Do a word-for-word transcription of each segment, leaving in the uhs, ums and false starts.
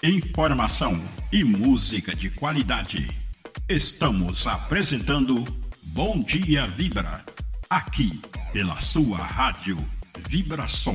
Informação e música de qualidade. Estamos apresentando Bom Dia Vibra, aqui pela sua rádio Vibração.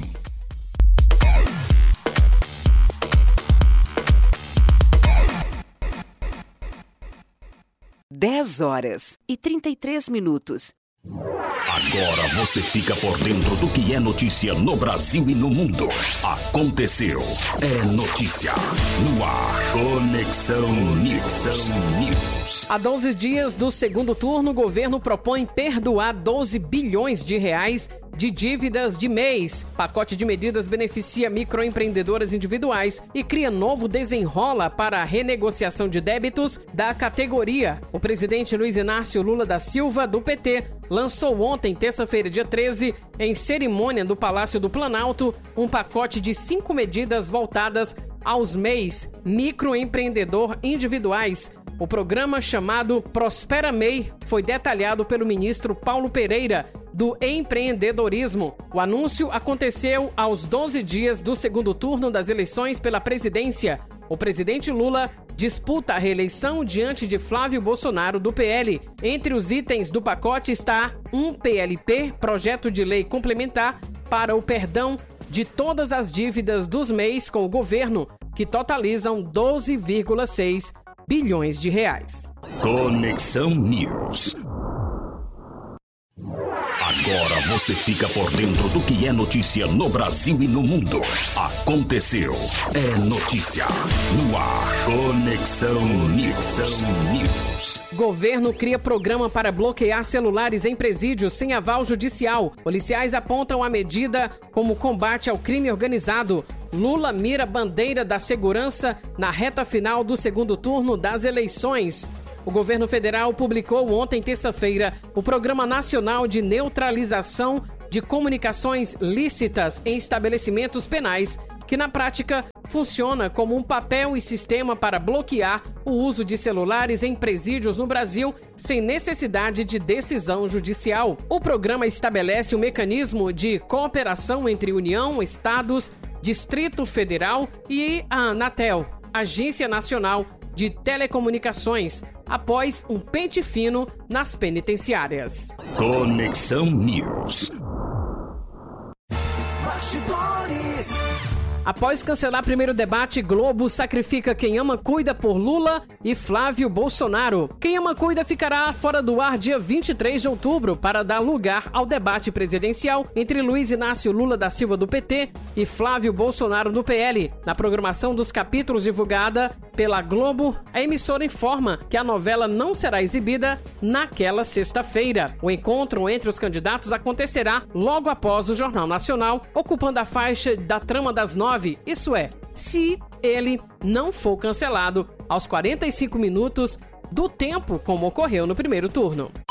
dez horas e trinta e três minutos. Agora você fica por dentro do que é notícia no Brasil e no mundo. Aconteceu. É notícia. No ar. Conexão News. News. Há doze dias do segundo turno, o governo propõe perdoar doze bilhões de reais de dívidas de mês. Pacote de medidas beneficia microempreendedoras individuais e cria novo desenrola para a renegociação de débitos da categoria. O presidente Luiz Inácio Lula da Silva, do P T, lançou ontem, terça-feira, dia treze, em cerimônia do Palácio do Planalto, um pacote de cinco medidas voltadas aos M E Is, microempreendedor individuais. O programa chamado Prospera M E I foi detalhado pelo ministro Paulo Pereira, do Empreendedorismo. O anúncio aconteceu aos doze dias do segundo turno das eleições pela presidência. O presidente Lula disputa a reeleição diante de Flávio Bolsonaro, do P L. Entre os itens do pacote está um P L P, projeto de lei complementar para o perdão de todas as dívidas dos M E Is com o governo, que totalizam doze vírgula seis bilhões de reais. Conexão News. Agora você fica por dentro do que é notícia no Brasil e no mundo. Aconteceu. É notícia. No ar. Conexão News. News. Governo cria programa para bloquear celulares em presídios sem aval judicial. Policiais apontam a medida como combate ao crime organizado. Lula mira bandeira da segurança na reta final do segundo turno das eleições. O governo federal publicou ontem, terça-feira, o Programa Nacional de Neutralização de Comunicações Lícitas em Estabelecimentos Penais, que na prática funciona como um papel e sistema para bloquear o uso de celulares em presídios no Brasil sem necessidade de decisão judicial. O programa estabelece um mecanismo de cooperação entre União, Estados, Distrito Federal e a Anatel, Agência Nacional de Telecomunicações, após um pente fino nas penitenciárias. Conexão News. Bastidores. Após cancelar primeiro debate, Globo sacrifica Quem Ama Cuida por Lula e Flávio Bolsonaro. Quem Ama Cuida ficará fora do ar dia vinte e três de outubro para dar lugar ao debate presidencial entre Luiz Inácio Lula da Silva do P T e Flávio Bolsonaro do P L. Na programação dos capítulos divulgada pela Globo, a emissora informa que a novela não será exibida naquela sexta-feira. O encontro entre os candidatos acontecerá logo após o Jornal Nacional, ocupando a faixa da trama das nove. Isso é, se ele não for cancelado aos quarenta e cinco minutos do tempo, como ocorreu no primeiro turno.